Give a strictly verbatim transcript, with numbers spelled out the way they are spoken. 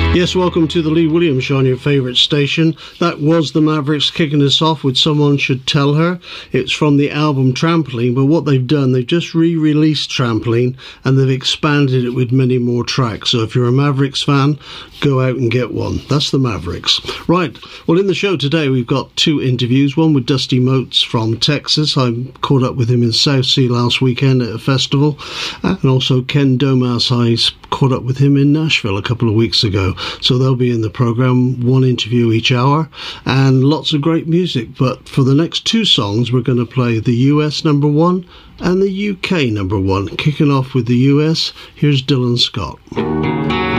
Yes, welcome to the Lee Williams Show on your favourite station. That was the Mavericks kicking us off with Someone Should Tell Her. It's from the album Trampoline, but what they've done, they've just re-released Trampoline and they've expanded it with many more tracks. So if you're a Mavericks fan, go out and get one. That's the Mavericks. Right, well, in the show today we've got two interviews, one with Dusty Motes from Texas. I caught up with him in South Sea last weekend at a festival, and also Ken Domas, I caught up with him in Nashville a couple of weeks ago. So they'll be in the programme, one interview each hour, and lots of great music. But for the next two songs, we're going to play the U S number one and the U K number one. Kicking off with the U S, here's Dylan Scott.